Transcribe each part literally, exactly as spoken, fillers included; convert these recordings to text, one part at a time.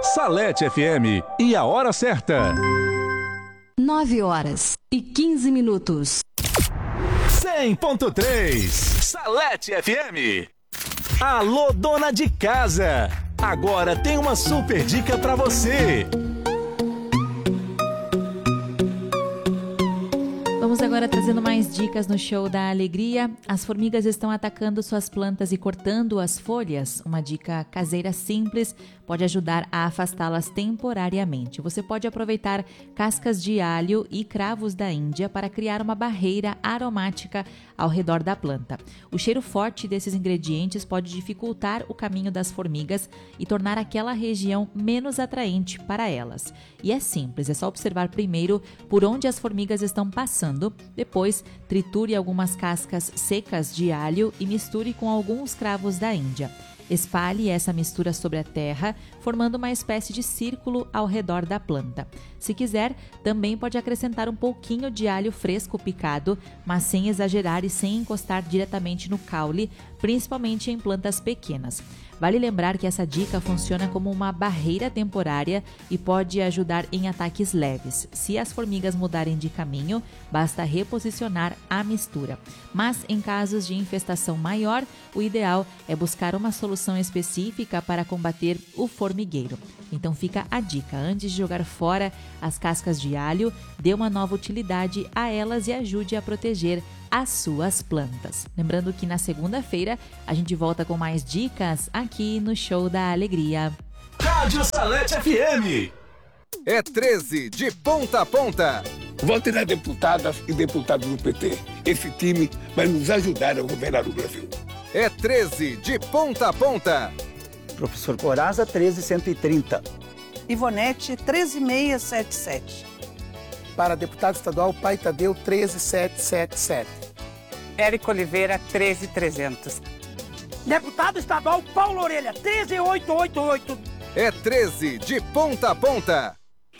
Salete F M e a hora certa. nove horas e quinze minutos. cem ponto três Salete F M. Alô, dona de casa. Agora tem uma super dica pra você. Vamos agora trazendo mais dicas no Show da Alegria. As formigas estão atacando suas plantas e cortando as folhas. Uma dica caseira simples pode ajudar a afastá-las temporariamente. Você pode aproveitar cascas de alho e cravos da Índia para criar uma barreira aromática ao redor da planta. O cheiro forte desses ingredientes pode dificultar o caminho das formigas e tornar aquela região menos atraente para elas. E é simples, é só observar primeiro por onde as formigas estão passando. Depois, triture algumas cascas secas de alho e misture com alguns cravos da Índia. Espalhe essa mistura sobre a terra, formando uma espécie de círculo ao redor da planta. Se quiser, também pode acrescentar um pouquinho de alho fresco picado, mas sem exagerar e sem encostar diretamente no caule, principalmente em plantas pequenas. Vale lembrar que essa dica funciona como uma barreira temporária e pode ajudar em ataques leves. Se as formigas mudarem de caminho, basta reposicionar a mistura. Mas em casos de infestação maior, o ideal é buscar uma solução específica para combater o formigueiro. Então fica a dica, antes de jogar fora as cascas de alho, dê uma nova utilidade a elas e ajude a proteger as suas plantas. Lembrando que na segunda-feira a gente volta com mais dicas aqui no Show da Alegria. Rádio Salete F M. É treze de ponta a ponta. Vote nas deputadas e deputados do P T. Esse time vai nos ajudar a governar o Brasil. É treze de ponta a ponta. Professor Coraza, treze cento e trinta. Ivonete, treze mil seiscentos e setenta e sete. Para deputado estadual, Pai Tadeu, treze mil setecentos e setenta e sete. Érico Oliveira, treze mil trezentos. Deputado estadual, Paulo Orelha, treze mil oitocentos e oitenta e oito. É treze de ponta a ponta.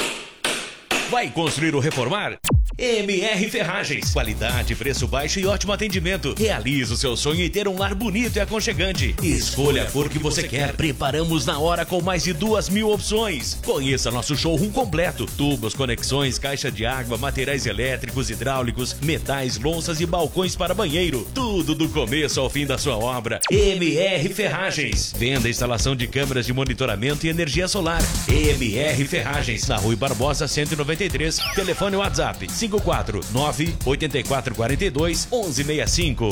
Vai construir ou reformar? M R Ferragens. Qualidade, preço baixo e ótimo atendimento. Realize o seu sonho e ter um lar bonito e aconchegante. Escolha a cor que você quer. Preparamos na hora com mais de duas mil opções. Conheça nosso showroom completo. Tubos, conexões, caixa de água, materiais elétricos, hidráulicos, metais, louças e balcões para banheiro. Tudo do começo ao fim da sua obra. M R Ferragens. Venda e instalação de câmeras de monitoramento e energia solar. M R Ferragens. Na Rui Barbosa, cento e noventa e três. Telefone WhatsApp cinco quatro nove oito quatro quatro dois um um seis cinco.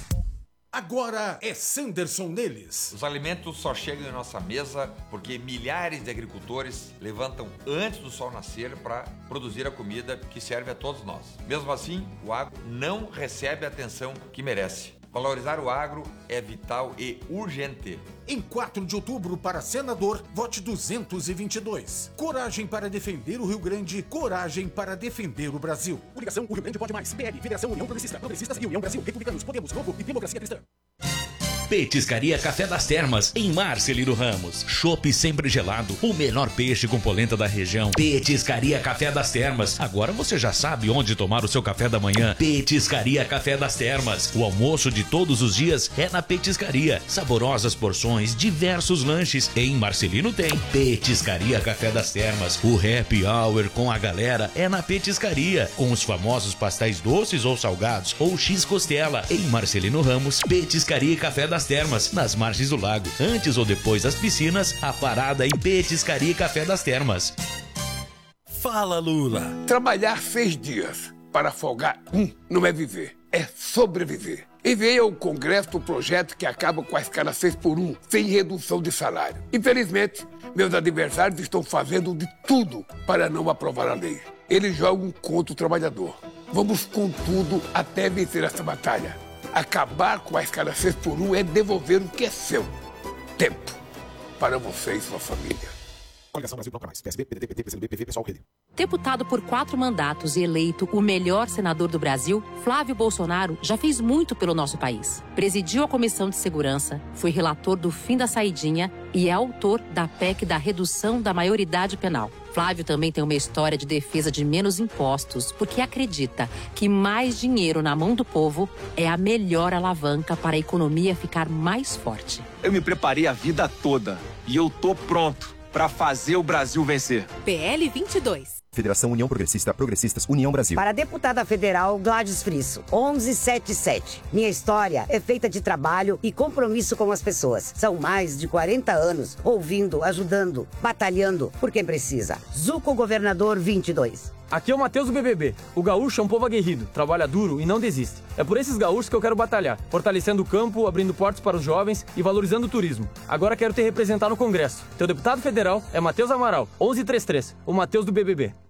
Agora é Sanderson neles. Os alimentos só chegam em nossa mesa porque milhares de agricultores levantam antes do sol nascer para produzir a comida que serve a todos nós. Mesmo assim, o agro não recebe a atenção que merece. Valorizar o agro é vital e urgente. Em quatro de outubro, para senador, vote duzentos e vinte e dois. Coragem para defender o Rio Grande, coragem para defender o Brasil. Coligação O Rio Grande Pode Mais, P L, Federação União Progressista, Progressistas e União Brasil, Republicanos, Podemos, Globo e Democracia Cristã. Petiscaria Café das Termas, em Marcelino Ramos. Chopp sempre gelado, o melhor peixe com polenta da região. Petiscaria Café das Termas. Agora você já sabe onde tomar o seu café da manhã. Petiscaria Café das Termas. O almoço de todos os dias é na Petiscaria. Saborosas porções, diversos lanches. Em Marcelino tem Petiscaria Café das Termas. O happy hour com a galera é na Petiscaria, com os famosos pastéis doces ou salgados ou X-costela. Em Marcelino Ramos, Petiscaria Café das das Termas, nas margens do lago. Antes ou depois das piscinas, a parada em Petiscaria Café das Termas. Fala, Lula. Trabalhar seis dias para folgar um não é viver, é sobreviver. Enviei ao Congresso o projeto que acaba com a escala seis por um, sem redução de salário. Infelizmente, meus adversários estão fazendo de tudo para não aprovar a lei. Eles jogam contra o trabalhador. Vamos com tudo até vencer essa batalha. Acabar com a escala seis por um é devolver o que é seu. Tempo. Para você e sua família. Coligação Brasil Bloco Mais. P S B, P D T, P T, P C B, P V, Pessoal, Rede. Deputado por quatro mandatos e eleito o melhor senador do Brasil, Flávio Bolsonaro já fez muito pelo nosso país. Presidiu a Comissão de Segurança, foi relator do fim da saidinha e é autor da P E C da redução da maioridade penal. Flávio também tem uma história de defesa de menos impostos, porque acredita que mais dinheiro na mão do povo é a melhor alavanca para a economia ficar mais forte. Eu me preparei a vida toda e eu tô pronto para fazer o Brasil vencer. P L vinte e dois. Federação União Progressista, Progressistas, União Brasil. Para a deputada federal Gladys Frisso, onze setenta e sete. Minha história é feita de trabalho e compromisso com as pessoas. São mais de quarenta anos ouvindo, ajudando, batalhando por quem precisa. Zuco Governador vinte e dois. Aqui é o Matheus do B B B. O gaúcho é um povo aguerrido, trabalha duro e não desiste. É por esses gaúchos que eu quero batalhar, fortalecendo o campo, abrindo portas para os jovens e valorizando o turismo. Agora quero te representar no Congresso. Teu deputado federal é Matheus Amaral, onze trinta e três, o Matheus do B B B.